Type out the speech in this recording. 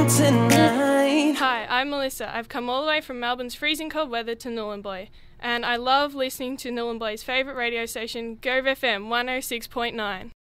on tonight. Hi, I'm Melissa. I've come all the way from Melbourne's freezing cold weather to Nhulunbuy, and I love listening to Nhulunbuy's favourite radio station, Gove FM 106.9.